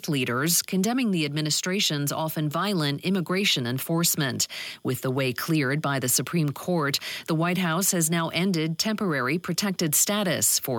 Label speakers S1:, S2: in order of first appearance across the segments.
S1: faith leaders, condemning the administration's often violent immigration enforcement. With the way cleared by the Supreme Court, the White House has now ended temporary protected status for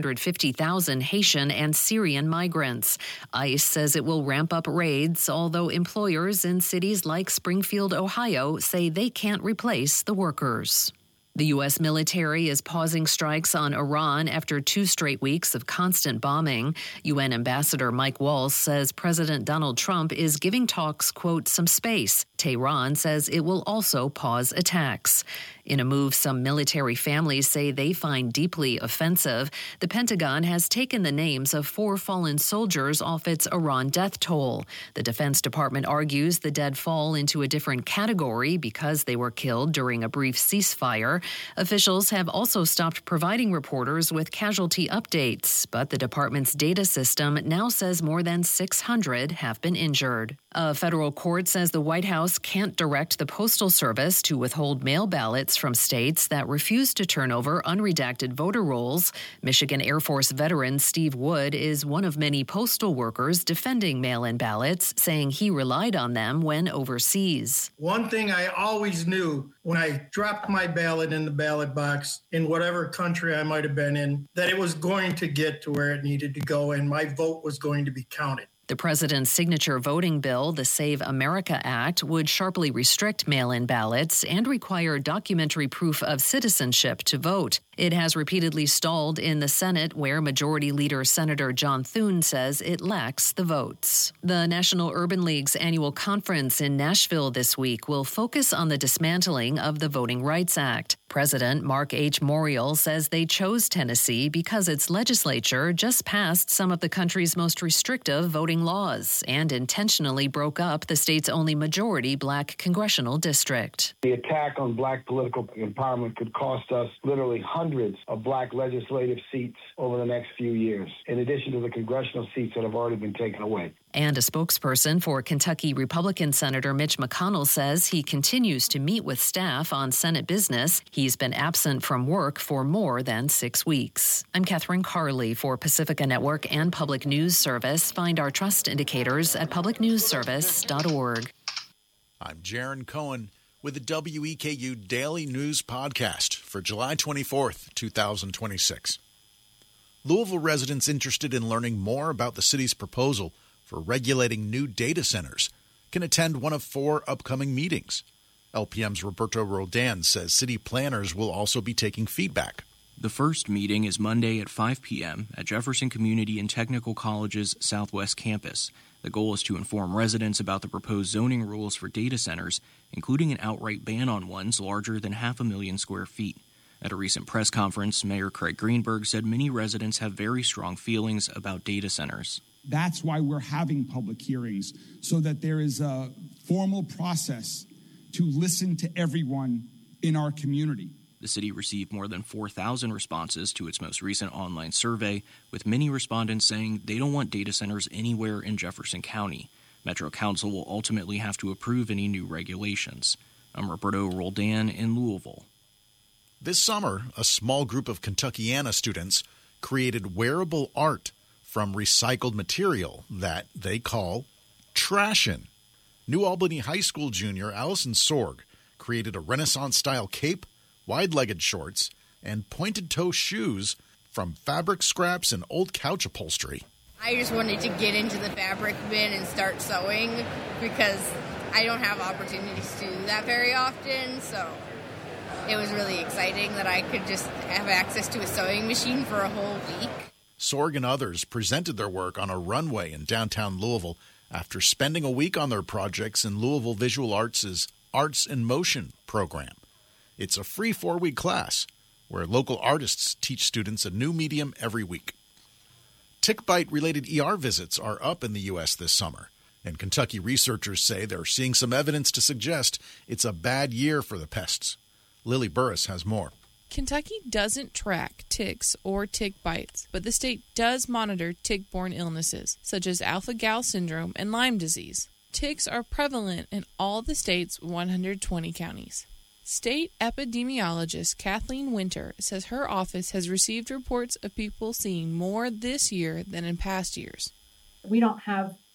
S1: 350,000 Haitian and Syrian migrants. ICE says it will ramp up raids, although employers in cities like Springfield, Ohio, say they can't replace the workers. The U.S. military is pausing strikes on Iran after 2 straight weeks of constant bombing. UN Ambassador Mike Waltz says President Donald Trump is giving talks, quote, some space. Tehran says it will also pause attacks. In a move some military families say they find deeply offensive, the Pentagon has taken the names of 4 fallen soldiers off its Iran death toll. The Defense Department argues the dead fall into a different category because they were killed during a brief ceasefire. Officials have also stopped providing reporters with casualty updates, but the department's data system now says more than 600 have been injured. A federal court says the White House can't direct the Postal Service to withhold mail ballots from states that refuse to turn over unredacted voter rolls. Michigan Air Force veteran Steve Wood is one of many postal workers defending mail-in ballots, saying he relied on them when overseas.
S2: One thing I always knew when I dropped my ballot in the ballot box in whatever country I might have been in, that it was going to get to where it needed to go and my vote was going to be counted.
S1: The president's signature voting bill, the Save America Act, would sharply restrict mail-in ballots and require documentary proof of citizenship to vote. It has repeatedly stalled in the Senate, where Majority Leader Senator John Thune says it lacks the votes. The National Urban League's annual conference in Nashville this week will focus on the dismantling of the Voting Rights Act. President Mark H. Morial says they chose Tennessee because its legislature just passed some of the country's most restrictive voting laws and intentionally broke up the state's only majority black congressional district.
S3: The attack on black political empowerment could cost us literally hundreds of black legislative seats over the next few years, in addition to the congressional seats that have already been taken away.
S1: And a spokesperson for Kentucky Republican Senator Mitch McConnell says he continues to meet with staff on Senate business. He's been absent from work for more than 6 weeks. I'm Catherine Carley for Pacifica Network and Public News Service. Find our trust indicators at publicnewsservice.org.
S4: I'm Jaron Cohen with the WEKU Daily News Podcast for July 24th, 2026. Louisville residents interested in learning more about the city's proposal for regulating new data centers can attend one of 4 upcoming meetings. LPM's Roberto Roldan says city planners will also be taking feedback.
S5: The first meeting is Monday at 5 p.m. at Jefferson Community and Technical College's Southwest Campus. The goal is to inform residents about the proposed zoning rules for data centers, including an outright ban on ones larger than 500,000 square feet. At a recent press conference, Mayor Craig Greenberg said many residents have very strong feelings about data centers.
S6: That's why we're having public hearings, so that there is a formal process to listen to everyone in our community.
S5: The city received more than 4,000 responses to its most recent online survey, with many respondents saying they don't want data centers anywhere in Jefferson County. Metro Council will ultimately have to approve any new regulations. I'm Roberto Roldan in Louisville.
S4: This summer, a small group of Kentuckiana students created wearable art from recycled material that they call Trashin'. New Albany High School junior Allison Sorg created a Renaissance-style cape, wide-legged shorts, and pointed-toe shoes from fabric scraps and old couch upholstery.
S7: I just wanted to get into the fabric bin and start sewing because I don't have opportunities to do that very often, so it was really exciting that I could just have access to a sewing machine for a whole week.
S4: Sorg and others presented their work on a runway in downtown Louisville after spending a week on their projects in Louisville Visual Arts' Arts in Motion program. It's a free 4-week class where local artists teach students a new medium every week. Tick bite-related ER visits are up in the U.S. this summer, and Kentucky researchers say they're seeing some evidence to suggest it's a bad year for the pests. Lily Burris has more.
S8: Kentucky doesn't track ticks or tick bites, but the state does monitor tick-borne illnesses, such as alpha-gal syndrome and Lyme disease. Ticks are prevalent in all the state's 120 counties. State epidemiologist Kathleen Winter says her office has received reports of people seeing more this year than in past years.
S9: We don't have